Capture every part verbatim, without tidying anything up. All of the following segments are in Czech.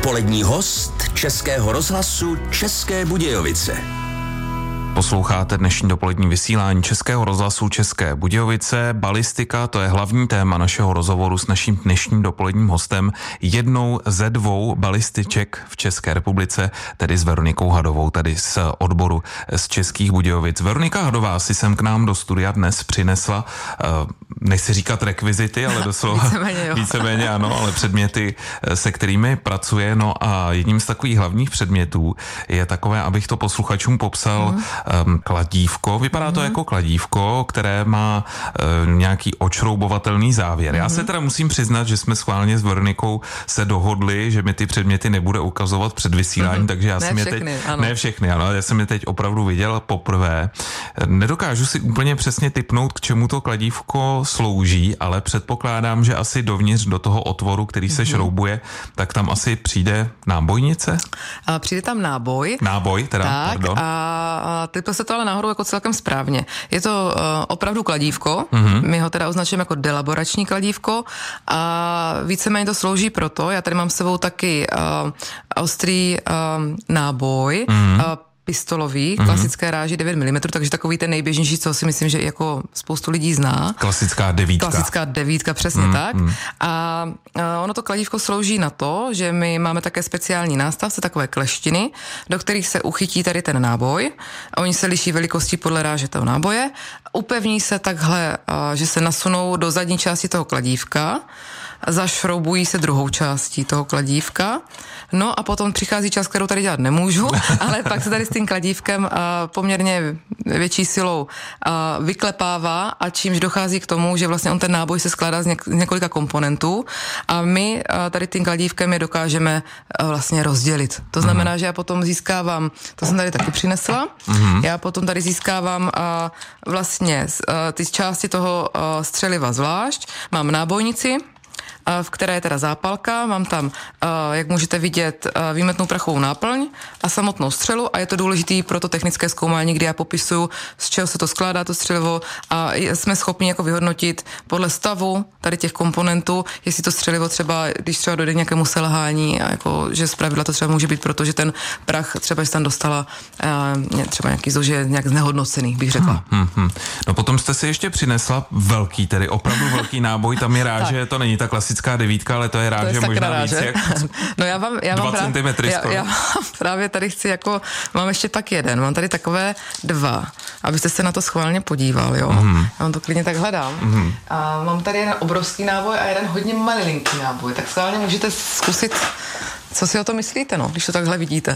Dopolední host Českého rozhlasu České Budějovice. Posloucháte dnešní dopolední vysílání Českého rozhlasu České Budějovice. Balistika, to je hlavní téma našeho rozhovoru s naším dnešním dopoledním hostem, jednou ze dvou balističek v České republice, tedy s Veronikou Hadovou, tedy z odboru z Českých Budějovic. Veronika Hadová si sem k nám do studia dnes přinesla, nechci říkat rekvizity, ale doslova víceméně, jo. víceméně ano, ale předměty, se kterými pracuje. No a jedním z takových hlavních předmětů je takové, abych to posluchačům popsal, mm. kladívko. Vypadá to mm. jako kladívko, které má uh, nějaký očroubovatelný závěr. Mm. Já se teda musím přiznat, že jsme schválně s Veronikou se dohodli, že mi ty předměty nebude ukazovat před vysíláním, mm. takže já ne jsem všechny, je teď... ano. Ne všechny, ano. Já jsem je teď opravdu viděl poprvé. Nedokážu si úplně přesně tipnout, k čemu to kladívko slouží, ale předpokládám, že asi dovnitř do toho otvoru, který se mm. šroubuje, tak tam asi přijde nábojnice? A přijde tam náboj. Náboj, teda, tak, pardon. A typl se to ale náhodou jako celkem správně. Je to uh, opravdu kladívko, mm-hmm. my ho teda označujeme jako delaborační kladívko a víceméně to slouží proto, já tady mám s sebou taky uh, ostrý uh, náboj, mm-hmm. uh, pistolový, mm-hmm. klasické ráži devět milimetrů, takže takový ten nejběžnější, co si myslím, že jako spoustu lidí zná. Klasická devítka. Klasická devítka, přesně mm, tak. Mm. A ono to kladívko slouží na to, že my máme také speciální nástavce, takové kleštiny, do kterých se uchytí tady ten náboj. Oni se liší velikostí podle ráže toho náboje. Upevní se takhle, že se nasunou do zadní části toho kladívka, zašroubují se druhou částí toho kladívka. No a potom přichází čas, kterou tady dělat nemůžu, ale pak se tady s tím kladívkem a poměrně větší silou a vyklepává a čímž dochází k tomu, že vlastně on ten náboj se skládá z, něk- z několika komponentů a my a tady tím kladívkem je dokážeme vlastně rozdělit. To znamená, že já potom získávám, to jsem tady taky přinesla, mm-hmm. já potom tady získávám a vlastně a ty části toho střeliva zvlášť, mám nábojnici, v které je teda zápalka, mám tam, jak můžete vidět, výmetnou prachovou náplň a samotnou střelu a je to důležitý pro to technické zkoumání, kdy já popisuju, z čeho se to skládá to střelivo a jsme schopni jako vyhodnotit podle stavu tady těch komponentů, jestli to střelivo třeba, když třeba dojde k nějakému selhání, a jako, že zpravidla to třeba může být, protože ten prach třeba, že tam dostala třeba nějaký zlo, že je nějak znehodnocený, bych řekla. Hmm, hmm, hmm. No potom jste si ještě přinesla velký, tedy opravdu velký náboj, tam je ráže, to není ta klasická devítka, ale to je ráže to je možná ráže. víc jak no já vám, já dva mám centimetry já, já právě tady chci jako, mám ještě tak jeden, mám tady takové dva, abyste se na to schválně podíval, jo. Mm. Já vám to klidně tak hledám. Mm. A mám tady jeden obrovský náboj a jeden hodně malinký náboj, tak schválně můžete zkusit, co si o to myslíte, no, když to takhle vidíte.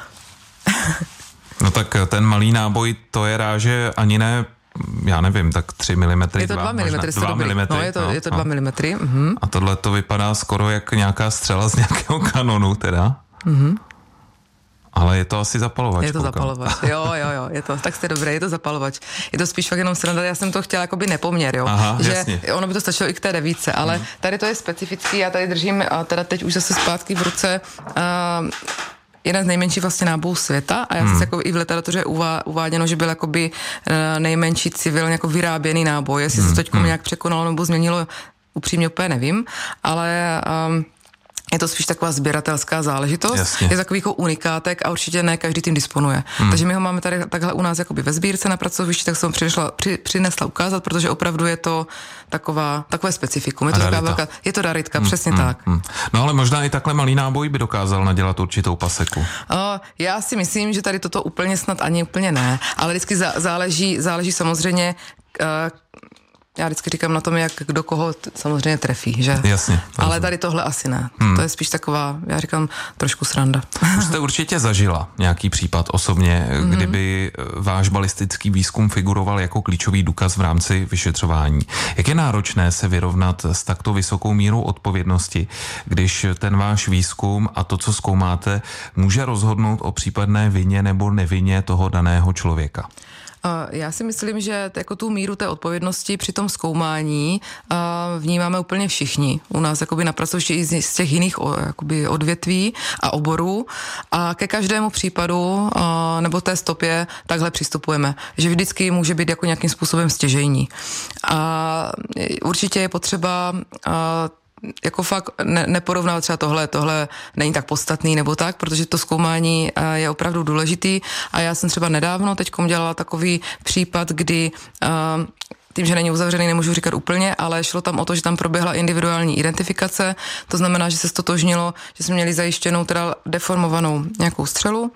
No tak ten malý náboj, to je ráže ani ne, já nevím, tak tři milimetry. Je to dva milimetry. dva milimetry. No, je to, no, je to dva milimetry. Mhm. A tohle to vypadá skoro jak nějaká střela z nějakého kanonu, teda. Mhm. Ale je to asi zapalovač. Je to koukám. Zapalovač, jo, jo, jo, je to, tak jste dobré, je to zapalovač. Je to spíš fakt jenom sranda, já jsem to chtěla jakoby nepoměr, jo. Aha, že jasně. Ono by to stačilo i k té devíce, ale hmm. tady to je specifický, já tady držím, a teda teď už zase zpátky v ruce, uh, jeden z nejmenších vlastně nábojů světa a já hmm. jsem jako i v literatuře uvá, uváděno, že byl jakoby uh, nejmenší civilně jako vyráběný náboj, jestli hmm. se to teď hmm. nějak překonalo nebo změnilo, upřímně úplně nevím, ale um, je to spíš taková sběratelská záležitost. Jasně. Je takový jako unikátek a určitě ne každý tím disponuje. Hmm. Takže my ho máme tady takhle u nás jakoby ve sbírce na pracovišti, tak jsem ho přišla, při, přinesla ukázat, protože opravdu je to taková, takové specifikum. Je to, taková velká, je to raritka, hmm. přesně hmm. tak. Hmm. No ale možná i takhle malý náboj by dokázal nadělat určitou paseku. O, já si myslím, že tady toto úplně snad ani úplně ne, ale vždycky zá, záleží, záleží samozřejmě uh, já vždycky říkám na tom, jak kdo koho t- samozřejmě trefí, že? Jasně. Ale tady tohle asi ne. Hmm. To je spíš taková, já říkám, trošku sranda. Už jste určitě zažila nějaký případ osobně, mm-hmm. kdyby váš balistický výzkum figuroval jako klíčový důkaz v rámci vyšetřování. Jak je náročné se vyrovnat s takto vysokou mírou odpovědnosti, když ten váš výzkum a to, co zkoumáte, může rozhodnout o případné vině nebo nevině toho daného člověka? Já si myslím, že jako tu míru té odpovědnosti při tom zkoumání vnímáme úplně všichni. U nás jakoby na pracovišti i z těch jiných jakoby odvětví a oborů a ke každému případu nebo té stopě takhle přistupujeme. Že vždycky může být jako nějakým způsobem stěžejní. A určitě je potřeba jako fakt ne, neporovnávat třeba tohle, tohle není tak podstatný nebo tak, protože to zkoumání je opravdu důležitý a já jsem třeba nedávno teďkom dělala takový případ, kdy uh, tím, že není uzavřený, nemůžu říkat úplně, ale šlo tam o to, že tam proběhla individuální identifikace, to znamená, že se stotožnilo, že jsme měli zajištěnou teda deformovanou nějakou střelu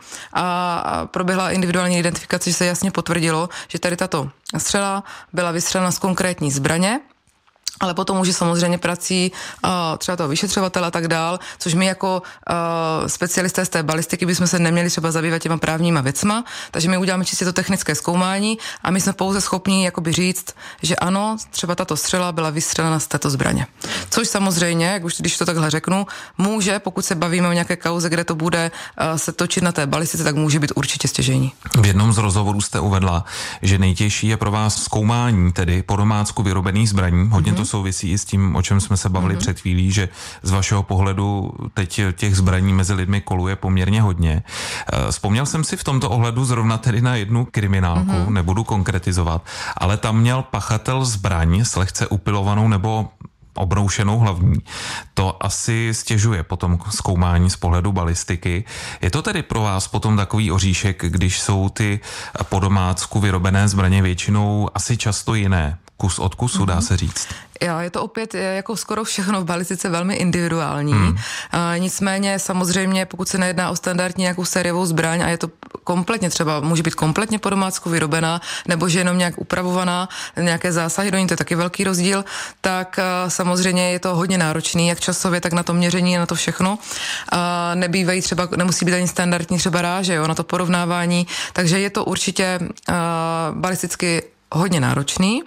a proběhla individuální identifikace, že se jasně potvrdilo, že tady tato střela byla vystřelena z konkrétní zbraně, ale potom už je samozřejmě prací uh, třeba toho vyšetřovatele a tak dál, což my jako uh, specialisté z té balistiky bychom se neměli třeba zabývat těma právníma věcma, takže my uděláme čistě to technické zkoumání a my jsme pouze schopni jakoby říct, že ano, třeba tato střela byla vystřelena z této zbraně. Což samozřejmě, jak už když to takhle řeknu, může, pokud se bavíme o nějaké kauze, kde to bude uh, se točit na té balistice, tak může být určitě stěžejní. V jednom z rozhovorů jste uvedla, že nejtěžší je pro vás zkoumání, tedy po domácku vyrobených zbraní. Hodně mm-hmm. to souvisí i s tím, o čem jsme se bavili mm-hmm. před chvílí, že z vašeho pohledu teď těch zbraní mezi lidmi koluje poměrně hodně. Vzpomněl jsem si v tomto ohledu zrovna tedy na jednu kriminálku, mm-hmm. nebudu konkretizovat, ale tam měl pachatel zbraň s lehce upilovanou nebo obroušenou hlavní. To asi stěžuje potom zkoumání z pohledu balistiky. Je to tedy pro vás potom takový oříšek, když jsou ty po domácku vyrobené zbraně většinou asi často jiné? Kus od kusu, mm-hmm. dá se říct. Jo, je to opět jako skoro všechno v balistice velmi individuální. Mm. A nicméně samozřejmě, pokud se nejedná o standardní nějakou sériovou zbraň a je to kompletně třeba, může být kompletně po domácku vyrobená, nebo že jenom nějak upravovaná, nějaké zásahy do ní, to je taky velký rozdíl, tak samozřejmě je to hodně náročný, jak časově, tak na to měření, na to všechno. A nebývají třeba, nemusí být ani standardní třeba ráže, jo, na to porovnávání, takže je to určitě uh, balisticky hodně náročný.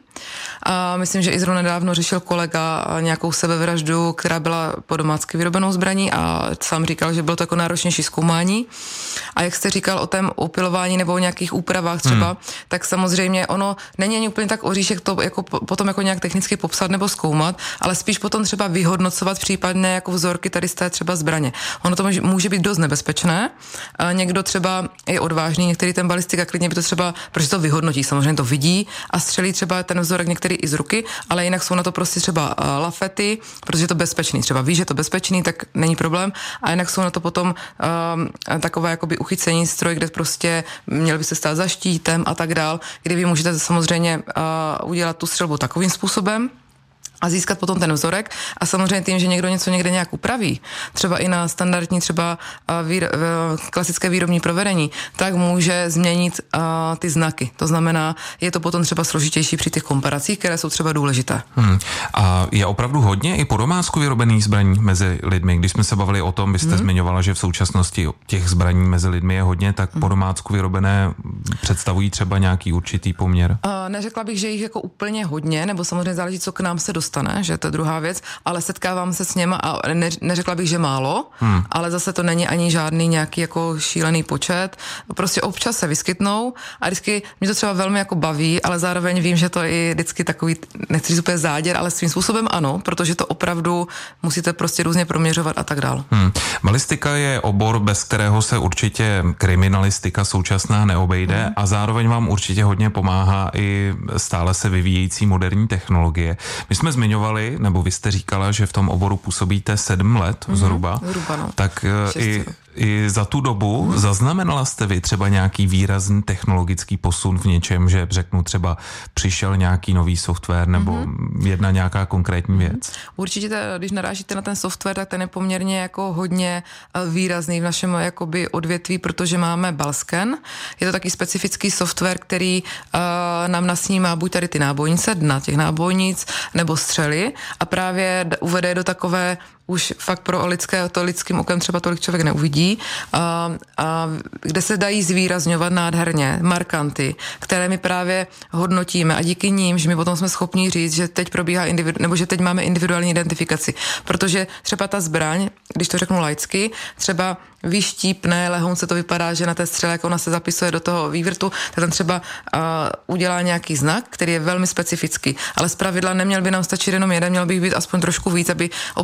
A myslím, že i zrovna nedávno řešil kolega nějakou sebevraždu, která byla po domácky vyrobenou zbraní a sám říkal, že bylo to jako náročnější zkoumání. A jak jste říkal o tém upilování nebo o nějakých úpravách třeba, hmm. tak samozřejmě ono není ani úplně tak oříšek to jako potom jako nějak technicky popsat nebo zkoumat, ale spíš potom třeba vyhodnocovat případné jako vzorky tady z té třeba zbraně. Ono to může být dost nebezpečné. A někdo třeba je odvážný, některý ten balistik a klidně by to třeba, protože to vyhodnotí, samozřejmě to vidí a střelí třeba ten vzorek některý i z ruky, ale jinak jsou na to prostě třeba uh, lafety, protože je to bezpečný. Třeba ví, že je to bezpečný, tak není problém. A jinak jsou na to potom uh, takové jakoby uchycení stroj, kde prostě měl by se stát za štítem a tak dál, kdy vy můžete samozřejmě uh, udělat tu střelbu takovým způsobem a získat potom ten vzorek a samozřejmě tím, že někdo něco někde nějak upraví, třeba i na standardní třeba výro, klasické výrobní provedení, tak může změnit uh, ty znaky. To znamená, je to potom třeba složitější při těch komparacích, které jsou třeba důležité. Hmm. A je opravdu hodně i po domácku vyrobených zbraní mezi lidmi. Když jsme se bavili o tom, vy jste hmm. zmiňovala, že v současnosti těch zbraní mezi lidmi je hodně, tak hmm. po domácku vyrobené představují třeba nějaký určitý poměr? Uh, neřekla bych, že jich jako úplně hodně, nebo samozřejmě záleží, co k nám se dostane. Ne, že to je druhá věc, ale setkávám se s něma a ne, neřekla bych, že málo, hmm. ale zase to není ani žádný nějaký jako šílený počet. Prostě občas se vyskytnou a vždycky mě to třeba velmi jako baví, ale zároveň vím, že to je vždycky takový, nechci říct úplně záděr, ale svým způsobem ano, protože to opravdu musíte prostě různě proměřovat a tak dál. Hmm. Balistika je obor, bez kterého se určitě kriminalistika současná neobejde hmm. a zároveň vám určitě hodně pomáhá i stále se vyvíjející moderní technologie. My jsme zmiňovali, nebo vy jste říkala, že v tom oboru působíte sedm let mm-hmm, zhruba, zhruba no. tak i, i za tu dobu mm-hmm. zaznamenala jste vy třeba nějaký výrazný technologický posun v něčem, že řeknu třeba přišel nějaký nový software nebo mm-hmm. jedna nějaká konkrétní věc? Určitě, když narážíte na ten software, tak ten je poměrně jako hodně výrazný v našem jakoby odvětví, protože máme Balscan. Je to taky specifický software, který uh, nám nasnímá buď tady ty nábojnice, dna těch nábojnic, nebo střely a právě uvede do takové už fakt pro lidské, to lidským okem třeba tolik člověk neuvidí, a, a kde se dají zvýrazňovat nádherně markanty, které my právě hodnotíme a díky ním, že my potom jsme schopni říct, že teď probíhá individu, nebo že teď máme individuální identifikaci, protože třeba ta zbraň, když to řeknu laicky, třeba vyštípne, lehonce to vypadá, že na té střele, jak ona se zapisuje do toho vývrtu, tak tam třeba uh, udělá nějaký znak, který je velmi specifický, ale zpravidla neměl by nám stačit jenom jeden, měl by být aspoň trošku víc, aby opravdu je to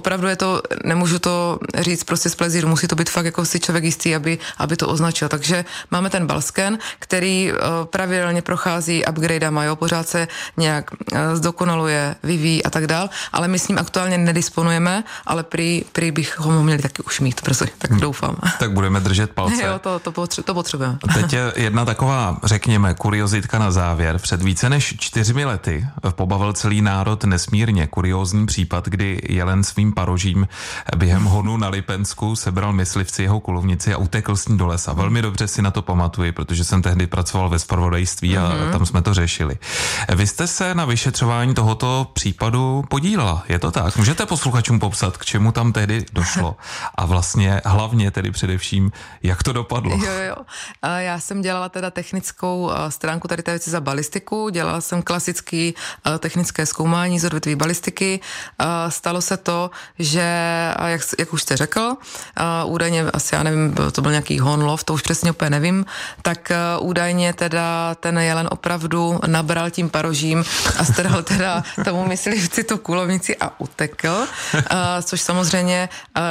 to, nemůžu to říct prostě z plezíru, musí to být fakt jako si člověk jistý, aby, aby to označil. Takže máme ten balsken, který uh, pravidelně prochází upgradama, jo, pořád se nějak uh, zdokonaluje, vyvíjí a tak dál, ale my s ním aktuálně nedisponujeme, ale prý, prý bych ho měli taky už mít brzy, tak doufám. Tak budeme držet palce. Jo, to, to, potře- to potřebujeme. Teď je jedna taková, řekněme, kuriozitka na závěr. Před více než čtyřmi lety pobavil celý národ nesmírně kuriózní případ, kdy jelen svým parožím během honu na Lipensku sebral myslivci jeho kulovnici a utekl s ní do lesa. Velmi dobře si na to pamatuji, protože jsem tehdy pracoval ve zpravodajství a mm-hmm. tam jsme to řešili. Vy jste se na vyšetřování tohoto případu podílela, je to tak? Můžete posluchačům popsat, k čemu tam tehdy došlo? A vlastně hlavně tedy především, jak to dopadlo? Jo, jo. Já jsem dělala teda technickou stránku tady té věci za balistiku, dělala jsem klasický technické zkoumání z odvětví balistiky. Stalo se to, že, jak, jak už jste řekl, údajně asi, já nevím, to byl nějaký honlov, to už přesně úplně nevím, tak údajně teda ten jelen opravdu nabral tím parožím a strhl teda tomu myslivci tu kulovnici a utekl, což samozřejmě,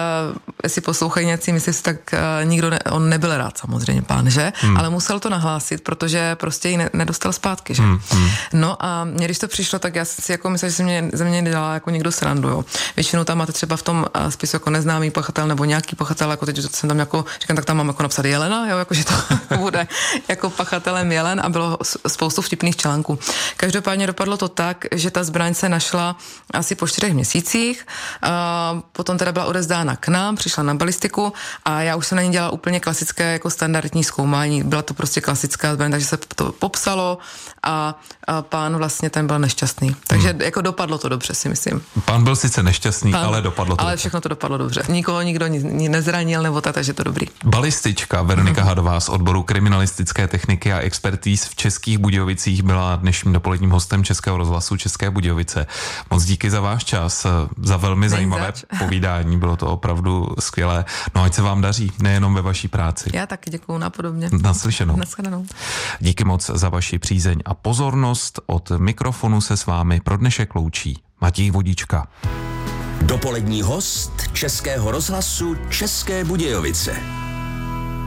jestli poslouchají nějací myslivci, tak nikdo, ne, on nebyl rád samozřejmě, pán, že? Hmm. Ale musel to nahlásit, protože prostě ji ne, nedostal zpátky, že? Hmm. No a mě, když to přišlo, tak já si jako myslím, že se mě, ze mě nedělá jako někdo srandu, jo. Většinou tam máte třeba v tom spisu jako neznámý pachatel nebo nějaký pachatel, jako teď jsem tam jako, říkám, tak tam mám jako napsat jelena, jo, jakože to bude jako pachatelem jelen a bylo spoustu vtipných článků. Každopádně dopadlo to tak, že ta zbraň se našla asi po čtyřech měsících, a potom teda byla odezdána k nám, přišla na balistiku a já už jsem na ní dělala úplně klasické jako standardní zkoumání, byla to prostě klasická zbraň, takže se to popsalo a, a pán vlastně ten byl nešťastný. Takže hmm. jako dopadlo to dobře, si myslím. Pán byl sice nešťastný, pán, ale dopadlo to Ale dobře. všechno to dopadlo dobře. Nikoho nikdo ni, nezranil nebo tak, takže to dobrý. Balistička Veronika hmm. Hadová z odboru kriminalistické techniky a expertíz v Českých Budějovicích byla dnešním dopoledním hostem Českého rozhlasu České Budějovice. Moc díky za váš čas, za velmi Nejzač. zajímavé povídání, bylo to opravdu skvělé. No ať se vám daří, nejenom ve vaší práci. Já taky děkuju, napodobně. Naslyšenou. Naschledanou. Díky moc za vaši přízeň a pozornost. Od mikrofonu se s vámi pro dnešek loučí Matěj Vodička. Dopolední host Českého rozhlasu České Budějovice.